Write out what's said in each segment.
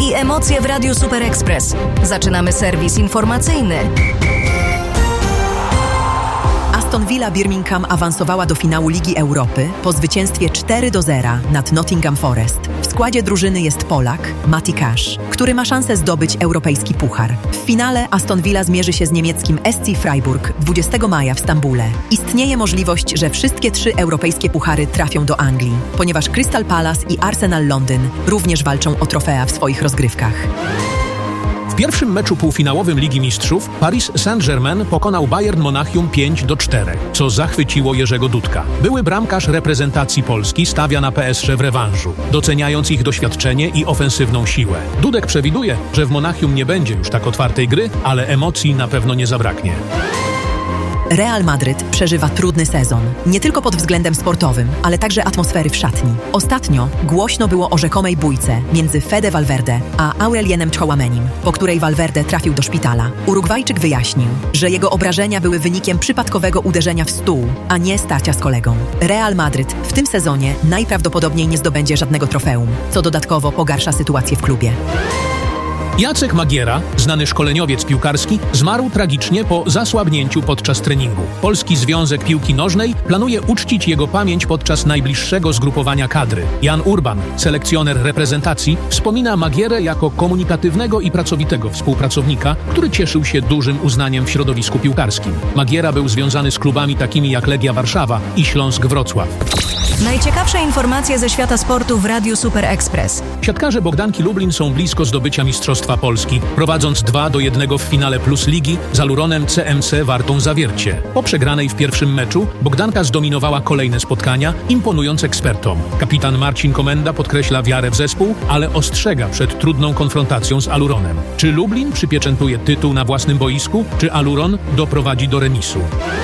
i emocje w Radiu Super Express. Zaczynamy serwis informacyjny. Aston Villa Birmingham awansowała do finału Ligi Europy po zwycięstwie 4-0 nad Nottingham Forest. W składzie drużyny jest Polak, Mati Cash, który ma szansę zdobyć europejski puchar. W finale Aston Villa zmierzy się z niemieckim SC Freiburg 20 maja w Stambule. Istnieje możliwość, że wszystkie 3 europejskie puchary trafią do Anglii, ponieważ Crystal Palace i Arsenal Londyn również walczą o trofea w swoich rozgrywkach. W pierwszym meczu półfinałowym Ligi Mistrzów Paris Saint-Germain pokonał Bayern Monachium 5-4, co zachwyciło Jerzego Dudka. Były bramkarz reprezentacji Polski stawia na PSG w rewanżu, doceniając ich doświadczenie i ofensywną siłę. Dudek przewiduje, że w Monachium nie będzie już tak otwartej gry, ale emocji na pewno nie zabraknie. Real Madryt przeżywa trudny sezon, nie tylko pod względem sportowym, ale także atmosfery w szatni. Ostatnio głośno było o rzekomej bójce między Fede Valverde a Aurelienem Tchouamenim, po której Valverde trafił do szpitala. Urugwajczyk wyjaśnił, że jego obrażenia były wynikiem przypadkowego uderzenia w stół, a nie starcia z kolegą. Real Madryt w tym sezonie najprawdopodobniej nie zdobędzie żadnego trofeum, co dodatkowo pogarsza sytuację w klubie. Jacek Magiera, znany szkoleniowiec piłkarski, zmarł tragicznie po zasłabnięciu podczas treningu. Polski Związek Piłki Nożnej planuje uczcić jego pamięć podczas najbliższego zgrupowania kadry. Jan Urban, selekcjoner reprezentacji, wspomina Magierę jako komunikatywnego i pracowitego współpracownika, który cieszył się dużym uznaniem w środowisku piłkarskim. Magiera był związany z klubami takimi jak Legia Warszawa i Śląsk Wrocław. Najciekawsze informacje ze świata sportu w Radiu Super Express. Siatkarze Bogdanki Lublin są blisko zdobycia Mistrzostwa Polski, prowadząc 2-1 w finale Plus Ligi z Aluronem CMC Wartą Zawiercie. Po przegranej w pierwszym meczu Bogdanka zdominowała kolejne spotkania, imponując ekspertom. Kapitan Marcin Komenda podkreśla wiarę w zespół, ale ostrzega przed trudną konfrontacją z Aluronem. Czy Lublin przypieczętuje tytuł na własnym boisku, czy Aluron doprowadzi do remisu?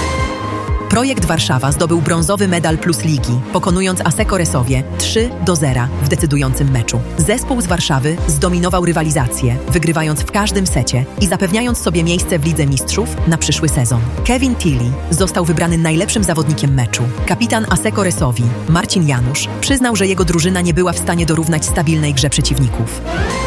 Projekt Warszawa zdobył brązowy medal Plus Ligi, pokonując Asseco Resowie 3-0 w decydującym meczu. Zespół z Warszawy zdominował rywalizację, wygrywając w każdym secie i zapewniając sobie miejsce w Lidze Mistrzów na przyszły sezon. Kevin Tilly został wybrany najlepszym zawodnikiem meczu. Kapitan Asseco Resowi, Marcin Janusz, przyznał, że jego drużyna nie była w stanie dorównać stabilnej grze przeciwników.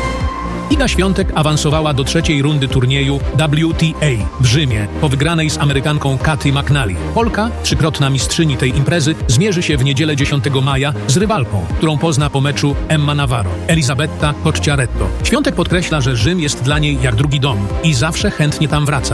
Iga Świątek awansowała do 3. rundy turnieju WTA w Rzymie po wygranej z Amerykanką Katy McNally. Polka, 3-krotna mistrzyni tej imprezy, zmierzy się w niedzielę 10 maja z rywalką, którą pozna po meczu Emma Navarro, Elisabetta Cocciaretto. Świątek podkreśla, że Rzym jest dla niej jak drugi dom i zawsze chętnie tam wraca.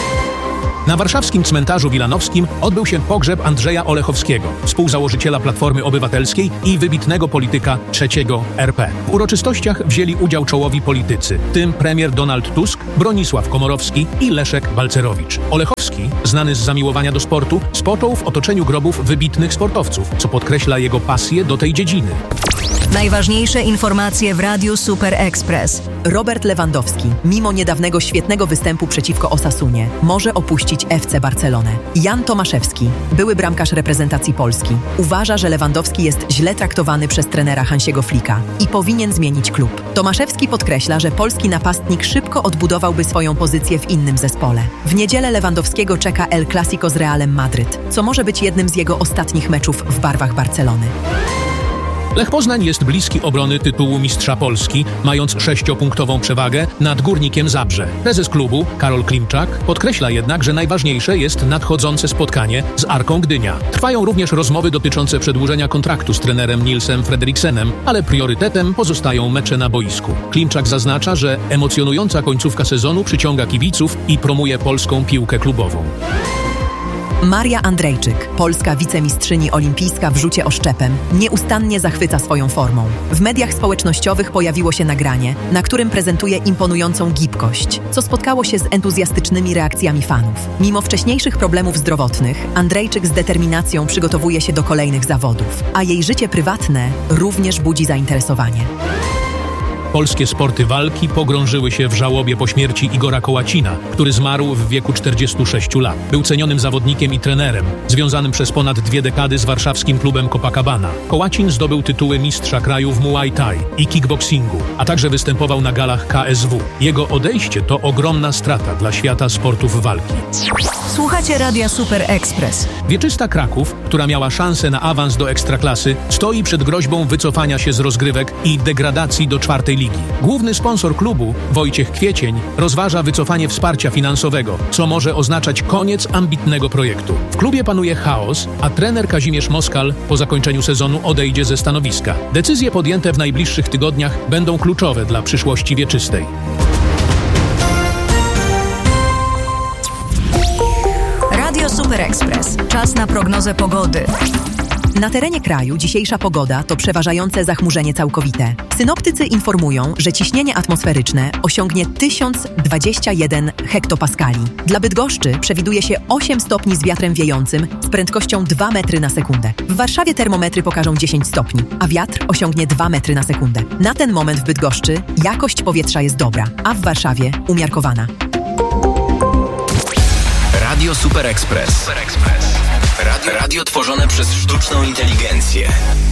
Na warszawskim cmentarzu wilanowskim odbył się pogrzeb Andrzeja Olechowskiego, współzałożyciela Platformy Obywatelskiej i wybitnego polityka trzeciego RP. W uroczystościach wzięli udział czołowi politycy, w tym premier Donald Tusk, Bronisław Komorowski i Leszek Balcerowicz. Olechowski, znany z zamiłowania do sportu, spoczął w otoczeniu grobów wybitnych sportowców, co podkreśla jego pasję do tej dziedziny. Najważniejsze informacje w Radiu Super Express. Robert Lewandowski, mimo niedawnego świetnego występu przeciwko Osasunie, może opuścić FC Barcelonę. Jan Tomaszewski, były bramkarz reprezentacji Polski, uważa, że Lewandowski jest źle traktowany przez trenera Hansiego Flicka i powinien zmienić klub. Tomaszewski podkreśla, że polski napastnik szybko odbudowałby swoją pozycję w innym zespole. W niedzielę Lewandowskiego czeka El Clasico z Realem Madryt, co może być jednym z jego ostatnich meczów w barwach Barcelony. Lech Poznań jest bliski obrony tytułu mistrza Polski, mając 6-punktową przewagę nad Górnikiem Zabrze. Prezes klubu, Karol Klimczak, podkreśla jednak, że najważniejsze jest nadchodzące spotkanie z Arką Gdynia. Trwają również rozmowy dotyczące przedłużenia kontraktu z trenerem Nilsem Fredriksenem, ale priorytetem pozostają mecze na boisku. Klimczak zaznacza, że emocjonująca końcówka sezonu przyciąga kibiców i promuje polską piłkę klubową. Maria Andrejczyk, polska wicemistrzyni olimpijska w rzucie oszczepem, nieustannie zachwyca swoją formą. W mediach społecznościowych pojawiło się nagranie, na którym prezentuje imponującą gibkość, co spotkało się z entuzjastycznymi reakcjami fanów. Mimo wcześniejszych problemów zdrowotnych, Andrejczyk z determinacją przygotowuje się do kolejnych zawodów, a jej życie prywatne również budzi zainteresowanie. Polskie sporty walki pogrążyły się w żałobie po śmierci Igora Kołacina, który zmarł w wieku 46 lat. Był cenionym zawodnikiem i trenerem, związanym przez ponad 2 dekady z warszawskim klubem Copacabana. Kołacin zdobył tytuły mistrza kraju w Muay Thai i kickboxingu, a także występował na galach KSW. Jego odejście to ogromna strata dla świata sportów walki. Słuchacie Radia Super Express. Wieczysta Kraków, która miała szansę na awans do Ekstraklasy, stoi przed groźbą wycofania się z rozgrywek i degradacji do 4. ligi. Główny sponsor klubu, Wojciech Kwiecień, rozważa wycofanie wsparcia finansowego, co może oznaczać koniec ambitnego projektu. W klubie panuje chaos, a trener Kazimierz Moskal po zakończeniu sezonu odejdzie ze stanowiska. Decyzje podjęte w najbliższych tygodniach będą kluczowe dla przyszłości wieczystej. Radio Super Express. Czas na prognozę pogody. Na terenie kraju dzisiejsza pogoda to przeważające zachmurzenie całkowite. Synoptycy informują, że ciśnienie atmosferyczne osiągnie 1021 hektopaskali. Dla Bydgoszczy przewiduje się 8 stopni z wiatrem wiejącym z prędkością 2 metry na sekundę. W Warszawie termometry pokażą 10 stopni, a wiatr osiągnie 2 metry na sekundę. Na ten moment w Bydgoszczy jakość powietrza jest dobra, a w Warszawie umiarkowana. Radio Super Express. Radio tworzone przez sztuczną inteligencję.